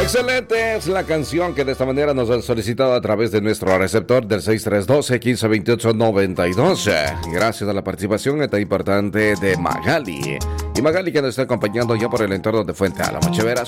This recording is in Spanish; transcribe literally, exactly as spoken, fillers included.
Excelente, es la canción que de esta manera nos han solicitado a través de nuestro receptor del seis tres uno dos, uno cinco dos ocho, nueve dos. Gracias a la participación tan importante de Magali. Y Magali que nos está acompañando ya por el entorno de Fuente Álamo. Chévere.